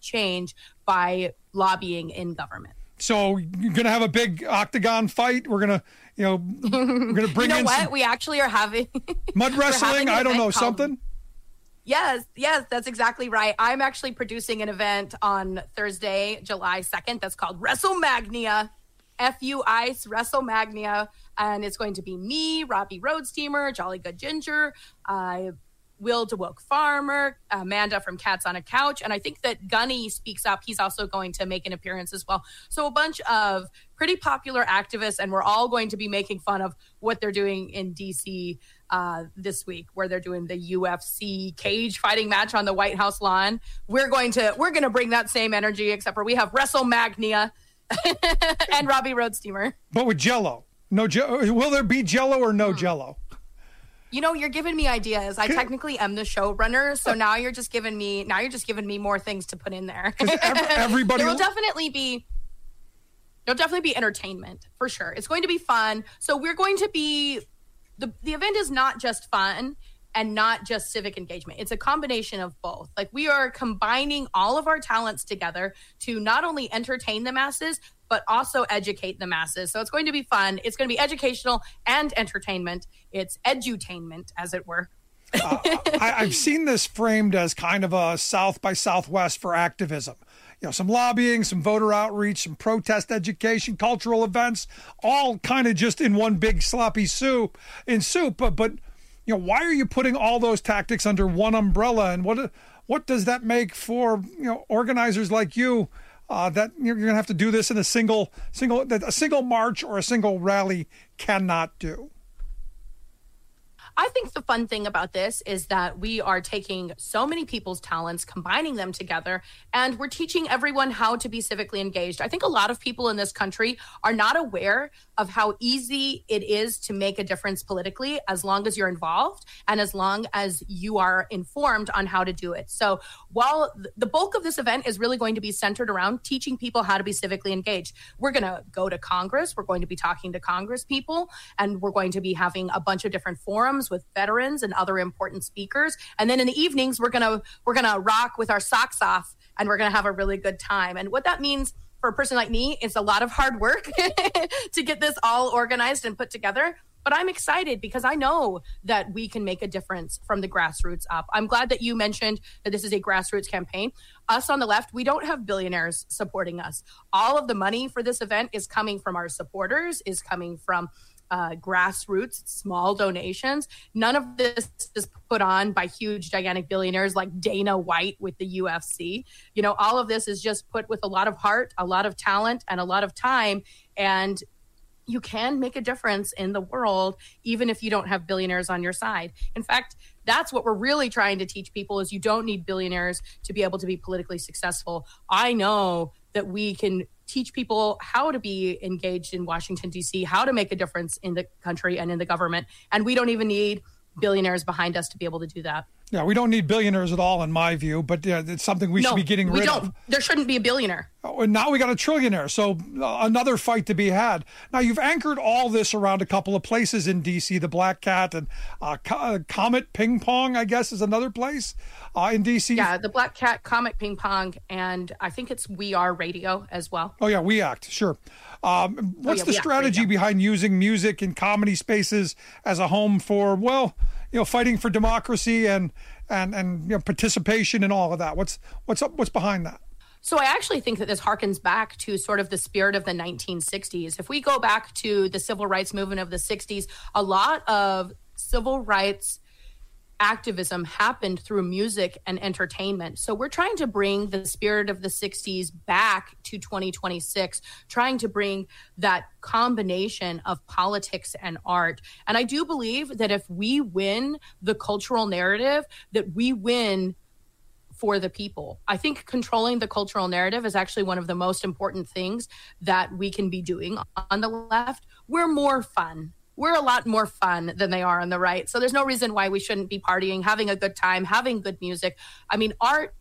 change by lobbying in government. So you're going to have a big octagon fight. We're going to, we're going to bring in what? We actually are having mud wrestling. I don't know, something. Yes, that's exactly right. I'm actually producing an event on Thursday, July 2nd. That's called WrestleMagnia, F-U-ICE, WrestleMagnia. And it's going to be me, Robbie Roadsteamer, Jolly Good Ginger, Will DeWoke Farmer, Amanda from Cats on a Couch. And I think that Gunny Speaks Up. He's also going to make an appearance as well. So a bunch of pretty popular activists, and we're all going to be making fun of what they're doing in D.C. This week, where they're doing the UFC cage fighting match on the White House lawn. We're going to bring that same energy, except for we have WrestleMagnia and Robbie Roadsteamer. But with Jell-O. No, will there be Jell-O or no Jell-O? You're giving me ideas. I technically am the showrunner, so now you're just giving me more things to put in there. Everybody There'll definitely be entertainment for sure. It's going to be fun. So we're going to be the event is not just fun and not just civic engagement. It's a combination of both. Like, we are combining all of our talents together to not only entertain the masses, but also educate the masses. So it's going to be fun. It's going to be educational and entertainment. It's edutainment, as it were. I've seen this framed as kind of a South by Southwest for activism. Some lobbying, some voter outreach, some protest education, cultural events, all kind of just in one big sloppy soup. But why are you putting all those tactics under one umbrella? And what does that make for organizers like you? That you're going to have to do this in a single march or a single rally cannot do. I think the fun thing about this is that we are taking so many people's talents, combining them together, and we're teaching everyone how to be civically engaged. I think a lot of people in this country are not aware of how easy it is to make a difference politically, as long as you're involved and as long as you are informed on how to do it. So while the bulk of this event is really going to be centered around teaching people how to be civically engaged, we're going to go to Congress. We're going to be talking to Congress people, and we're going to be having a bunch of different forums with veterans and other important speakers. And then in the evenings, we're gonna rock with our socks off, and we're gonna have a really good time. And what that means for a person like me is a lot of hard work to get this all organized and put together. But I'm excited because I know that we can make a difference from the grassroots up. I'm glad that you mentioned that this is a grassroots campaign. Us on the left, we don't have billionaires supporting us. All of the money for this event is coming from our supporters, is coming from grassroots, small donations. None of this is put on by huge, gigantic billionaires like Dana White with the UFC. All of this is just put with a lot of heart, a lot of talent, and a lot of time. And you can make a difference in the world, even if you don't have billionaires on your side. In fact, that's what we're really trying to teach people, is you don't need billionaires to be able to be politically successful. I know that we can teach people how to be engaged in Washington, D.C., how to make a difference in the country and in the government. And we don't even need billionaires behind us to be able to do that. Yeah, we don't need billionaires at all, in my view, but it's something we should be getting rid of. There shouldn't be a billionaire. And now we got a trillionaire, so another fight to be had. Now, you've anchored all this around a couple of places in D.C., the Black Cat and Comet Ping Pong, I guess, is another place in D.C. Yeah, the Black Cat, Comet Ping Pong, and I think it's We Are Radio as well. Oh, yeah, We Act, sure. What's the strategy behind using music and comedy spaces as a home for, fighting for democracy and participation and all of that? What's behind that? So I actually think that this harkens back to sort of the spirit of the 1960s. If we go back to the civil rights movement of the 60s, a lot of civil rights activism happened through music and entertainment. So we're trying to bring the spirit of the 60s back to 2026, trying to bring that combination of politics and art. And I do believe that if we win the cultural narrative, that we win for the people. I think controlling the cultural narrative is actually one of the most important things that we can be doing on the left. We're more fun. We're a lot more fun than they are on the right. So there's no reason why we shouldn't be partying, having a good time, having good music. I mean, art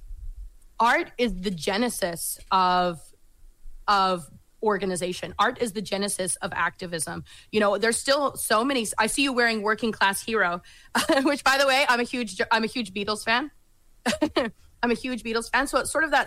is the genesis of organization. Art is the genesis of activism. There's still so many. I see you wearing Working Class Hero, which, by the way, I'm a huge Beatles fan. I'm a huge Beatles fan. So it's sort of that